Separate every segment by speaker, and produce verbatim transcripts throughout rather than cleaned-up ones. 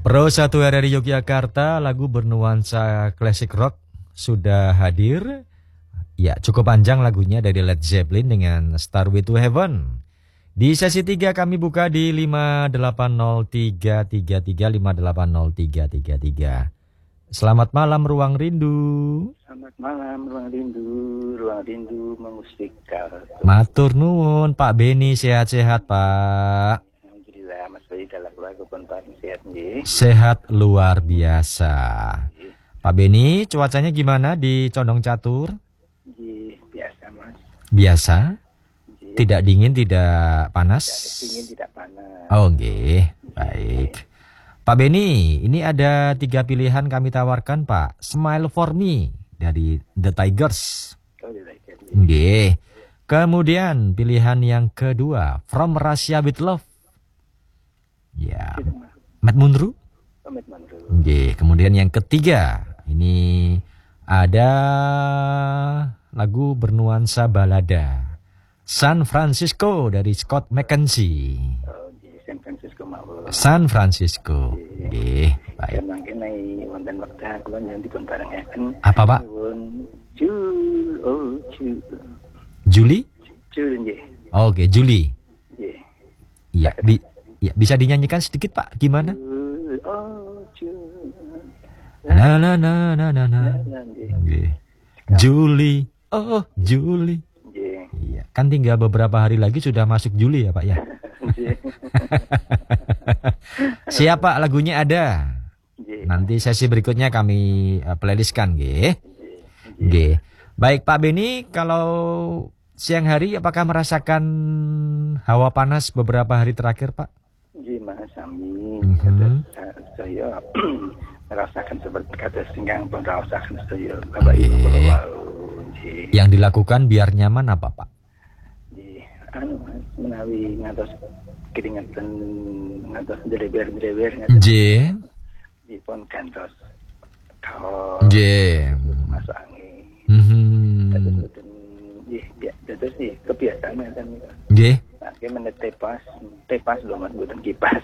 Speaker 1: Pro satu dari Yogyakarta, lagu bernuansa klasik rock sudah hadir. Ya, cukup panjang lagunya dari Led Zeppelin dengan Starway to Heaven. Di sesi tiga kami buka di lima delapan nol tiga tiga tiga lima delapan nol tiga tiga tiga. Selamat malam Ruang Rindu.
Speaker 2: Selamat malam Ruang Rindu, Ruang Rindu mengusikal.
Speaker 1: Matur nuwun Pak Beni, sehat-sehat Pak.
Speaker 2: Alhamdulillah Mas Bayi dalam keluarga pun paling sehat nih.
Speaker 1: Sehat luar biasa. Pak Beni, cuacanya gimana di Condong Catur?
Speaker 2: Ji, biasa Mas.
Speaker 1: Biasa?
Speaker 2: Ji,
Speaker 1: Tidak dingin, tidak panas?
Speaker 2: tidak dingin, tidak panas.
Speaker 1: Oh, nggih. Baik. Pak Beni, ini ada tiga pilihan kami tawarkan Pak. Smile for Me dari The Tigers.
Speaker 2: Oh, tidak jadi.
Speaker 1: Nggih. Kemudian pilihan yang kedua, From Russia with Love. Ya, Matt Munro.
Speaker 2: Pamit mandu.
Speaker 1: Nggih. Kemudian yang ketiga, ini ada lagu bernuansa balada, San Francisco dari Scott McKenzie.
Speaker 2: Oh, di San Francisco mau.
Speaker 1: San Francisco. Nggih, baik.
Speaker 2: Karena kini wonten wekdal kula yang dipun barengaken.
Speaker 1: Apa, Pak?
Speaker 2: Jul, oh Jul.
Speaker 1: Juli?
Speaker 2: Jul nggih.
Speaker 1: Oke, Juli.
Speaker 2: Nggih.
Speaker 1: Iya, bi ya, bisa dinyanyikan sedikit Pak, gimana?
Speaker 2: Jul, oh Jul.
Speaker 1: Na na na na na na.
Speaker 2: Nggih.
Speaker 1: Nggih. Juli. Oh, Juli.
Speaker 2: Nggih.
Speaker 1: Iya, kan tinggal beberapa hari lagi sudah masuk Juli ya Pak ya.
Speaker 2: Nggih.
Speaker 1: Siapa lagunya ada?
Speaker 2: Nggih.
Speaker 1: Nanti sesi berikutnya kami uh, playlistkan nggih. Nggih. Baik Pak Beni, kalau siang hari apakah merasakan hawa panas beberapa hari terakhir Pak?
Speaker 2: Nggih Mas Sami.
Speaker 1: Mhm.
Speaker 2: Saya merasakan seperti kata singgang pun merasakan saya Bapak Ibu kalau nggih.
Speaker 1: Yang dilakukan biar nyaman apa Pak?
Speaker 2: Nggih. Anu Mas menawi ngantos keringatan ngantos dreber-dreber ngantos
Speaker 1: Nggih.
Speaker 2: dipun kantos kaos
Speaker 1: Nggih.
Speaker 2: masuk angin.
Speaker 1: Mhm.
Speaker 2: Terus mboten nggih ya terus sih kebiasaan kan niku.
Speaker 1: Nggih.
Speaker 2: Nah, menet tepas, tepas lho Mas mboten kipas.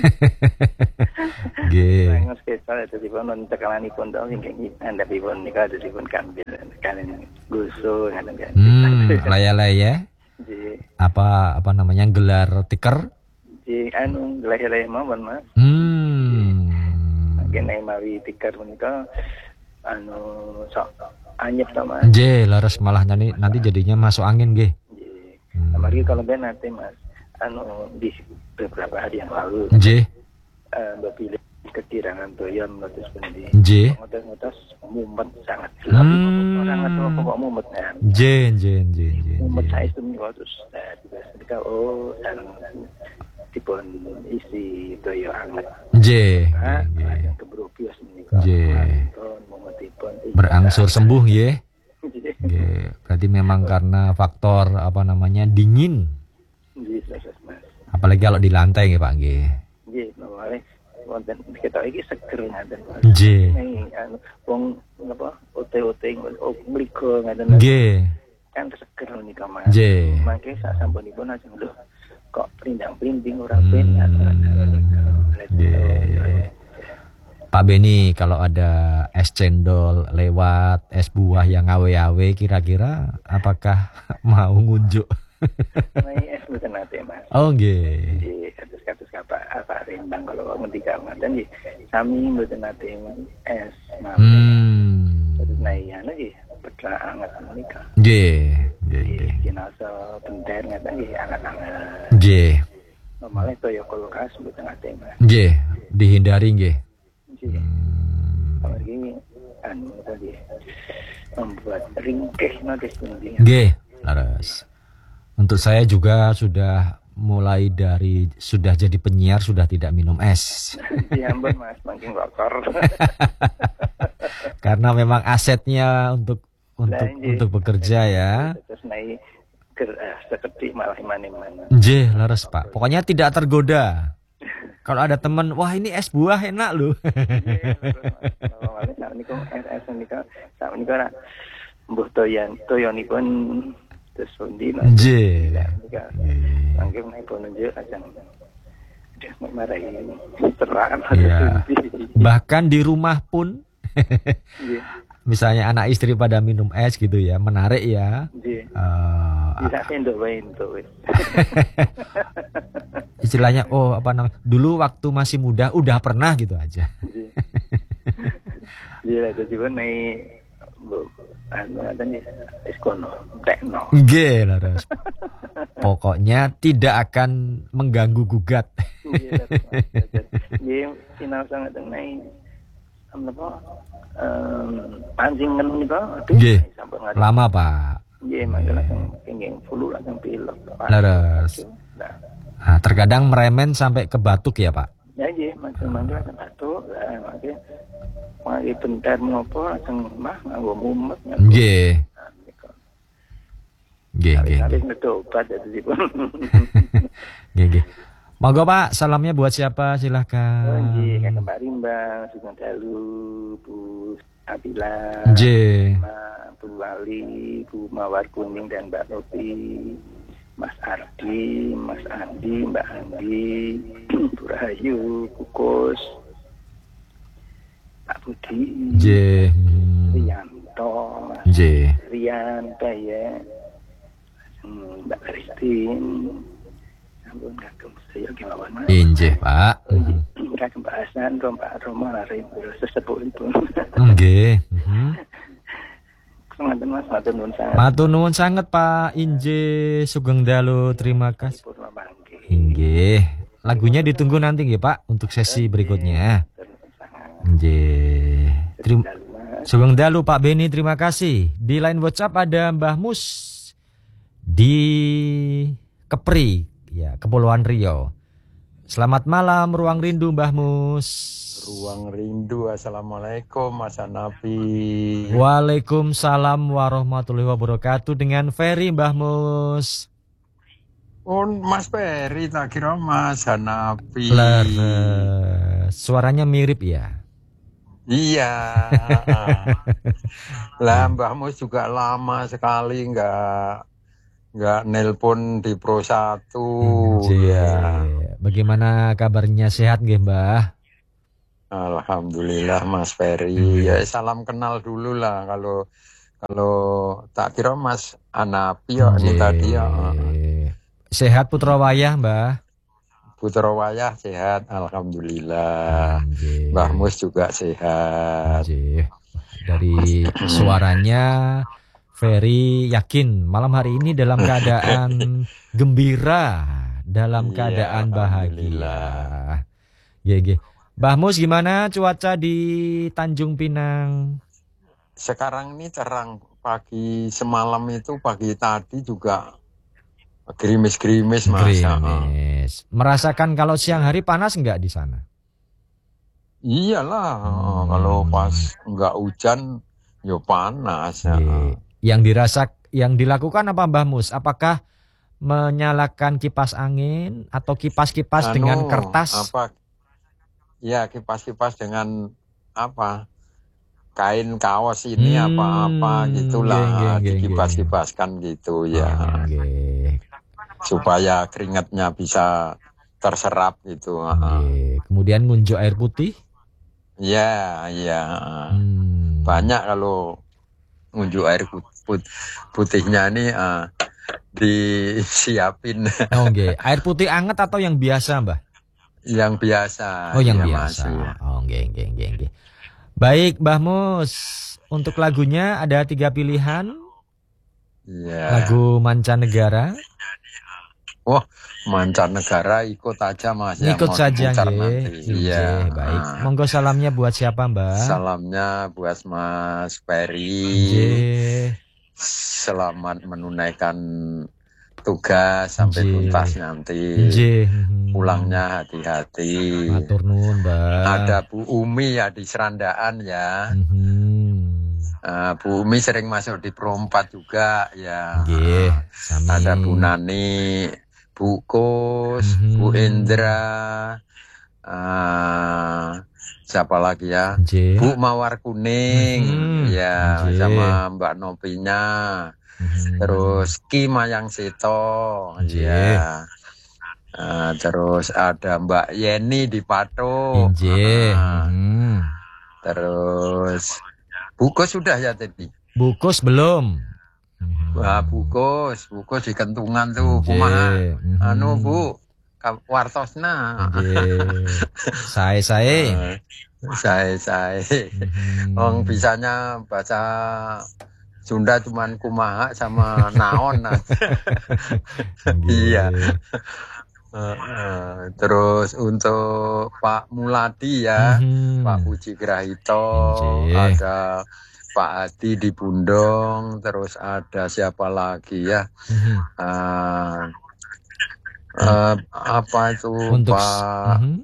Speaker 1: Nggih.
Speaker 2: Nangos kesal dipun non tekalanipun to sing andhapipun nika dipun kambil kalian guso ngaten kan.
Speaker 1: Hmm, laya-laya.
Speaker 2: Nggih.
Speaker 1: Apa apa namanya gelar tiker?
Speaker 2: Nggih anu laya-laya mawon Mas.
Speaker 1: Hmm.
Speaker 2: Kene mawi tikar menika anu sok anyep to Mas.
Speaker 1: Nggih, leres malah nanti nanti jadinya masuk angin nggih.
Speaker 2: Nggih.
Speaker 1: Hmm.
Speaker 2: Mari kalau ben nanti Mas anu di beberapa hari yang lalu
Speaker 1: Nggih.
Speaker 2: eh bapile ketirangan toyon ngotos pundi.
Speaker 1: Nggih.
Speaker 2: Ngotos-ngotos mumet sangat gelap.
Speaker 1: Hmm.
Speaker 2: Sangat kok mumet ya.
Speaker 1: Nggih, nggih, nggih, nggih.
Speaker 2: Mumet
Speaker 1: nggih.
Speaker 2: saya itu ngotos. Ketika oh dan dipun isi toyo hangat.
Speaker 1: Nggih,
Speaker 2: Ah,
Speaker 1: nggih, nggih.
Speaker 2: keburu bios menika.
Speaker 1: Nggih.
Speaker 2: Kon mumetipun
Speaker 1: Berangsur sembuh nggih.
Speaker 2: Nggih.
Speaker 1: Nggih, berarti memang karena faktor apa namanya dingin.
Speaker 2: Nggih, Mas.
Speaker 1: Apalagi kalau di lantai nggih Pak nggih.
Speaker 2: Nggih, mawale wonten kita iki seger ngaten. Mas.
Speaker 1: Nggih.
Speaker 2: Ning anu wong apa ote-ote oh mrigo ngaten.
Speaker 1: Nggih.
Speaker 2: Kan seger nika Mas.
Speaker 1: Nggih.
Speaker 2: Mangke sak sampunipun ajeng lho kok prindang-prinding ora
Speaker 1: Hmm.
Speaker 2: ben.
Speaker 1: Nggih. Pak Beni, kalau ada es cendol lewat, es buah yang awe-awe, kira-kira apakah mau ngunjuk?
Speaker 2: Mai es mboten nate Mas.
Speaker 1: Oh nggih.
Speaker 2: Nggih, kados-kados apa apa rendang kalau ngendika ngaten nggih. Sami mboten nate es mawon.
Speaker 1: Hmm.
Speaker 2: Terus naik anu nggih, pecah anget menika.
Speaker 1: Nggih, nggih, nggih.
Speaker 2: Jenazah bender ngaten nggih anget-anget.
Speaker 1: Nggih.
Speaker 2: Normalnya toyo kulkas mboten nate Mas.
Speaker 1: Nggih, dihindari nggih.
Speaker 2: Nggih.
Speaker 1: Hmm.
Speaker 2: Apalagi anu tadi membuat ringkih nanti sebenarnya.
Speaker 1: Nggih, laras. Untuk saya juga sudah mulai dari sudah jadi penyiar sudah tidak minum es.
Speaker 2: Ya ampun Mas, makin lokor.
Speaker 1: Karena memang asetnya untuk untuk
Speaker 2: Lah, nggih.
Speaker 1: untuk bekerja ya.
Speaker 2: Terus naik ger ah, seketik malah mana-mana.
Speaker 1: Nggih, laras Pak. Pokoknya tidak tergoda. Kalau ada teman, wah ini es buah enak loh.
Speaker 2: Awalnya saat ini kok es ini kok saat ini kok mbuh toyan toyonipun terus pundi Mas.
Speaker 1: Nggih.
Speaker 2: Nika mangke menawi pun nunjuk ajeng Dia marahin terang.
Speaker 1: Iya. Bahkan di rumah pun,
Speaker 2: Iya.
Speaker 1: misalnya anak istri pada minum es gitu ya, menarik ya.
Speaker 2: Iya.
Speaker 1: Uh,
Speaker 2: Bisa sendok wae entuk.
Speaker 1: istilahnya, oh apa namanya? Dulu waktu masih muda udah pernah gitu aja.
Speaker 2: Iya, jadi kan naik anu adanya eskono, tekno.
Speaker 1: Nggih, Laras. Pokoknya tidak akan mengganggu gugat.
Speaker 2: Iya, iya, sinau sangat naik apa pancingan itu.
Speaker 1: Nggih. Lama, Pak.
Speaker 2: Iya, makanya langsung pengen flu langsung pilek.
Speaker 1: Laras. Nah, terkadang meremen sampai ke batuk ya, Pak?
Speaker 2: Ya, iya, macam-macam langsung batuk. Nah, makanya mari bentar ngopo langsung mah nganggo mumet.
Speaker 1: Nggih. Nggih, nggih.
Speaker 2: Habis ngedobat jadi pun.
Speaker 1: Nggih, nggih. Monggo Pak, salamnya buat siapa? Silahkan.
Speaker 2: Oh, nggih, Kakak Mbak Rimbang, Sugeng Dalu, Bu Abila,
Speaker 1: Nggih.
Speaker 2: Bu Wali, Bu Mawar Kuning dan Mbak Robi, Mas Ardi, Mas Andi, Mbak Andi, Bu Rahayu, Kukus, Pak Budi,
Speaker 1: Nggih.
Speaker 2: Rianto,
Speaker 1: Nggih.
Speaker 2: Rian, Daya, Mbak Christine, ampun kagum saya gimana?
Speaker 1: Injih, Pak.
Speaker 2: Kagum Pak Hasan, Pak Romo, lari sesepuh itu.
Speaker 1: Nggih.
Speaker 2: Semangat Mas, matur nuwun sangat.
Speaker 1: Matur nuwun sangat Pak Injih Sugeng Dalu, terima kasih. Inggih. Lagunya ditunggu nanti nggih Pak untuk sesi berikutnya. Inggih. Terima Sugeng Dalu Pak Beni, terima kasih. Di line WhatsApp ada Mbah Mus di Kepri, ya, Kepulauan Riau. Selamat malam, Ruang Rindu Mbah Mus.
Speaker 3: Ruang Rindu, assalamualaikum Mas Hanafi.
Speaker 1: Waalaikumsalam warahmatullahi wabarakatuh. Dengan Ferry Mbah Mus.
Speaker 3: Oh, Mas Ferry, tak kira Mas Hanafi.
Speaker 1: Laras. Suaranya mirip ya.
Speaker 3: Iya. Lah Mbah Mus juga lama sekali nggak nggak nelpon di Pro satu.
Speaker 1: Ya. Bagaimana kabarnya, sehat nggih Mbah?
Speaker 3: Alhamdulillah Mas Ferry. Ya salam kenal dulu lah kalau kalau tak kira Mas Hanafi ya ini tadi ya.
Speaker 1: Sehat Putra Wayah Mbah?
Speaker 3: Putra Wayah sehat, alhamdulillah. Anjir. Mbah Mus juga sehat.
Speaker 1: Anjir. Dari suaranya Ferry yakin malam hari ini dalam keadaan gembira, dalam keadaan bahagia. Iya, iya. Mbah Mus, gimana cuaca di Tanjung Pinang?
Speaker 3: Sekarang ini cerang, pagi semalam itu pagi tadi juga gerimis-gerimis Mas.
Speaker 1: Gerimis. Merasakan kalau siang hari panas enggak di sana?
Speaker 3: Iyalah, hmm. kalau pas enggak hujan ya panas. Ya.
Speaker 1: Yang dirasak, yang dilakukan apa Mbah Mus? Apakah menyalakan kipas angin atau kipas-kipas anu, dengan kertas?
Speaker 3: Apa? Ya, kipas-kipas dengan apa? Kain kaos ini hmm, apa-apa gitulah, dikipas-kipaskan gitu ya. Geng. Supaya keringatnya bisa terserap gitu.
Speaker 1: Geng. Kemudian ngunjuk air putih?
Speaker 3: Ya, ya. Hmm. Banyak kalau ngunjuk air put putihnya ini uh, disiapin.
Speaker 1: Oh, okay. Air putih anget atau yang biasa, Mbah?
Speaker 3: Yang biasa.
Speaker 1: Oh, yang ya, biasa. Masuk. Oh, nggih, nggih, nggih, nggih. Baik, Mbah Mus. Untuk lagunya ada tiga pilihan.
Speaker 3: Yeah.
Speaker 1: Lagu mancanegara.
Speaker 3: Oh, mancanegara ikut aja Mas.
Speaker 1: Ikut ya, saja nggih. Iya, baik. Ah. Monggo salamnya buat siapa, Mbah?
Speaker 3: Salamnya buat Mas Ferry.
Speaker 1: Nggih.
Speaker 3: Selamat menunaikan tugas sampai Nggih. tuntas nanti.
Speaker 1: Nggih.
Speaker 3: Pulangnya hati-hati.
Speaker 1: Matur nuwun, Mbak.
Speaker 3: Ada Bu Umi ya di Serandaan ya.
Speaker 1: Mm-hmm.
Speaker 3: uh, Bu Umi sering masuk di Pro empat juga ya.
Speaker 1: Nggih,
Speaker 3: uh, ada Bu Nani, Bu Kus, mm-hmm. Bu Indra, uh, siapa lagi ya? Nggih. Bu Mawar Kuning, mm-hmm. ya, Nggih. Sama Mbak Nopinya. Mm-hmm. Terus Ki Mayang Seto, ya. Uh, terus ada Mbak Yeni di Patok.
Speaker 1: Inje.
Speaker 3: Uh,
Speaker 1: Hmm.
Speaker 3: Terus Bukos sudah ya tadi?
Speaker 1: Bukus belum.
Speaker 3: Wah, Bukos, Bukos di Kentungan tuh,
Speaker 1: Inje.
Speaker 3: kumaha.
Speaker 1: Mhm.
Speaker 3: Anu Bu, ka- wartosna.
Speaker 1: Inje. Sae sae.
Speaker 3: Uh, saya saya.
Speaker 1: Mhm.
Speaker 3: Wong bisanya baca Sunda cuman kumaha sama naon aja. Iya. Uh, uh, terus untuk Pak Muladi ya,
Speaker 1: Mhm.
Speaker 3: Pak Puji Grahito,
Speaker 1: Inje.
Speaker 3: ada Pak Adi di Bundong, terus ada siapa lagi ya?
Speaker 1: Mhm.
Speaker 3: Uh, uh, apa itu
Speaker 1: Untuk
Speaker 3: Pak
Speaker 1: mhm.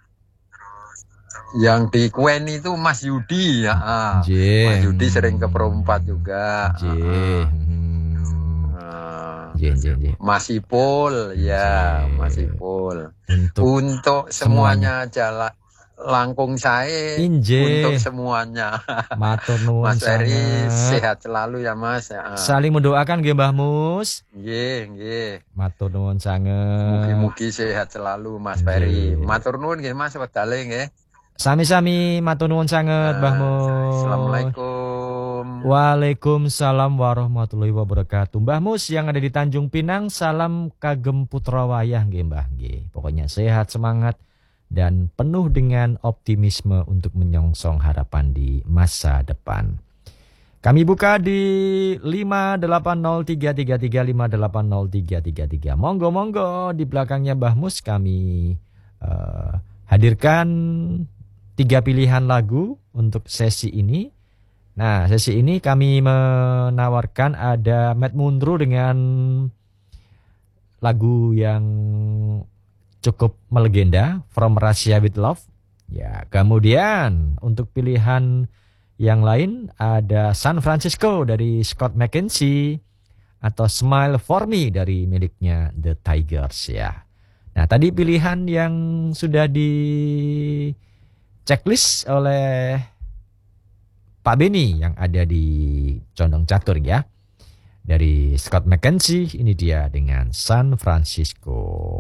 Speaker 3: yang di Kuen itu Mas Yudi ya, ah.
Speaker 1: Inje.
Speaker 3: Mas Yudi sering ke Perempat juga.
Speaker 1: Inje.
Speaker 3: Ah,
Speaker 1: Mhm.
Speaker 3: ah.
Speaker 1: Inje, inje, inje.
Speaker 3: Mas Ipul ya,
Speaker 1: Inje.
Speaker 3: Mas Ipul.
Speaker 1: Untuk
Speaker 3: Untuk semuanya jalan langkung saya
Speaker 1: Inje.
Speaker 3: untuk semuanya.
Speaker 1: Matur nuwun
Speaker 3: Mas Ferry
Speaker 1: sangat.
Speaker 3: sehat selalu ya Mas. Ya.
Speaker 1: Saling mendoakan nggih Mbah Mus.
Speaker 3: Nggih, nggih.
Speaker 1: Matur nuwun sanget.
Speaker 3: Mugi-mugi sehat selalu Mas
Speaker 1: Nggih.
Speaker 3: Ferry. Matur nuwun nggih Mas wedale nggih.
Speaker 1: Sami-sami matur nuwun sanget Mbah
Speaker 3: Ah,
Speaker 1: Mus.
Speaker 3: Assalamualaikum.
Speaker 1: Waalaikumsalam warahmatullahi wabarakatuh. Mbah Mus yang ada di Tanjung Pinang, salam kagem putra wayah nggih Mbah nggih. Pokoknya sehat, semangat dan penuh dengan optimisme untuk menyongsong harapan di masa depan. Kami buka di lima delapan nol tiga tiga tiga lima delapan nol tiga tiga tiga. Monggo-monggo di belakangnya Mbah Mus kami uh, hadirkan tiga pilihan lagu untuk sesi ini. Nah, sesi ini kami menawarkan ada Matt Munro dengan lagu yang cukup melegenda, From Russia with Love. Ya, kemudian untuk pilihan yang lain ada San Francisco dari Scott McKenzie atau Smile for Me dari miliknya The Tigers ya. Nah, tadi pilihan yang sudah di checklist oleh Pak Beni yang ada di Condong Catur ya. Dari Scott McKenzie, ini dia dengan San Francisco.